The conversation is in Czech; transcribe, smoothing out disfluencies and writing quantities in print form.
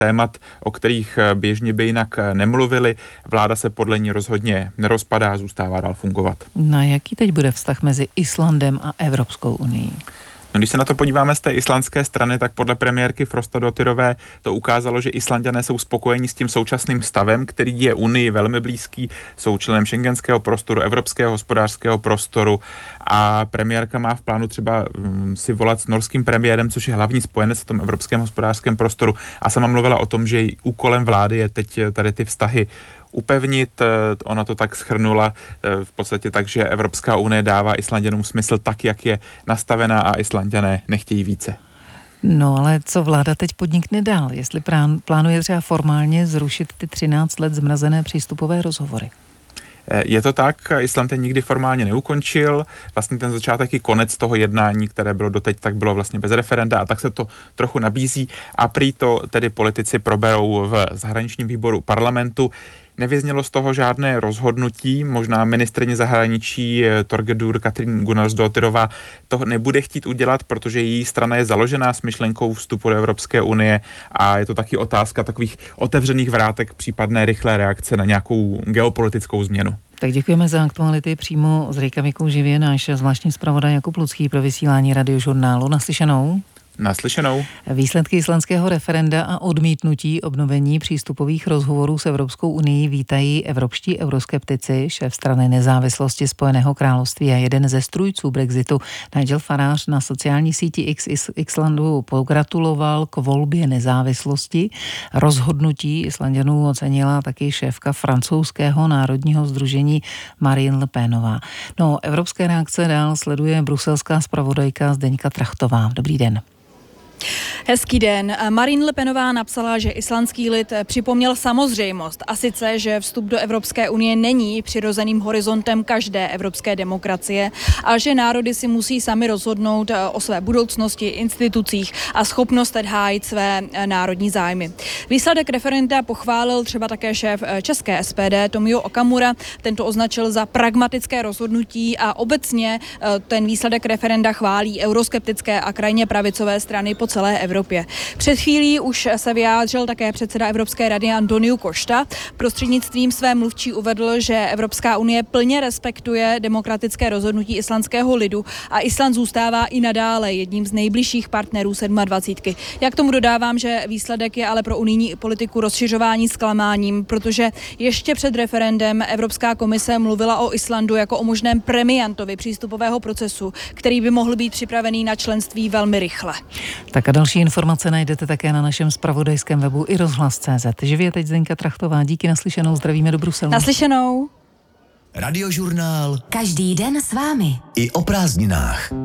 témat, o kterých běžně by jinak nemluvili. Vláda se podle ní rozhodně nerozpadá, zůstává dál fungovat. No jaký teď bude vztah mezi Islandem a Evropskou unií? No, když se na to podíváme z té islandské strany, tak podle premiérky Frostadóttirové to ukázalo, že Islanďané jsou spokojeni s tím současným stavem, který je Unii velmi blízký, jsou členem schengenského prostoru, evropského hospodářského prostoru a premiérka má v plánu třeba si volat s norským premiérem, což je hlavní spojenec v tom evropském hospodářském prostoru a sama mluvila o tom, že úkolem vlády je teď tady ty vztahy upevnit. Ona to tak shrnula v podstatě tak, že Evropská unie dává Islanďanům smysl tak, jak je nastavená a Islanďané nechtějí více. No ale co vláda teď podnikne dál? Jestli plánuje třeba formálně zrušit ty 13 let zmrazené přístupové rozhovory? Je to tak, Island je nikdy formálně neukončil, vlastně ten začátek i konec toho jednání, které bylo doteď, tak bylo vlastně bez referenda a tak se to trochu nabízí a prý to tedy politici proberou v zahraničním výboru parlamentu. Nevyznělo z toho žádné rozhodnutí, možná ministryně zahraničí Thorgerður Katrín Gunnarsdóttirová to nebude chtít udělat, protože její strana je založená s myšlenkou vstupu do Evropské unie a je to taky otázka takových otevřených vrátek, případné rychlé reakce na nějakou geopolitickou změnu. Tak děkujeme za aktuality přímo z Reykjavíku živě, náš zvláštní zpravodaj Jakub Lucký pro vysílání Radiožurnálu. Naslyšenou. Naslyšenou. Výsledky islandského referenda a odmítnutí obnovení přístupových rozhovorů s Evropskou unií vítají evropští euroskeptici. Šéf strany nezávislosti Spojeného království a jeden ze strůjců Brexitu Nigel Farage na sociální síti X Islandu pogratuloval k volbě nezávislosti. Rozhodnutí Islanďanů ocenila taky šéfka francouzského národního sdružení Marine Le Penová. No, evropské reakce dál sleduje bruselská zpravodajka Zdeňka Trachtová. Dobrý den. Hezký den. Marine Le Penová napsala, že islandský lid připomněl samozřejmost a sice, že vstup do Evropské unie není přirozeným horizontem každé evropské demokracie a že národy si musí sami rozhodnout o své budoucnosti, institucích a schopnost hájit své národní zájmy. Výsledek referenda pochválil třeba také šéf české SPD Tomio Okamura. Tento označil za pragmatické rozhodnutí a obecně ten výsledek referenda chválí euroskeptické a krajně pravicové strany po celé Evropě. Před chvílí už se vyjádřil také předseda Evropské rady Antoniu Costa. Prostřednictvím své mluvčí uvedl, že Evropská unie plně respektuje demokratické rozhodnutí islandského lidu a Island zůstává i nadále jedním z nejbližších partnerů 27. Jak tomu dodávám, že výsledek je ale pro unijní politiku rozšiřování zklamáním, protože ještě před referendem Evropská komise mluvila o Islandu jako o možném premiantovi přístupového procesu, který by mohl být připravený na členství velmi rychle. Tak a další informace najdete také na našem zpravodajském webu i rozhlas.cz. Živě teď Zdeňka Trachtová. Díky, naslyšenou, zdravíme do Bruselu. Naslyšenou. Radiožurnál. Každý den s vámi. I o prázdninách.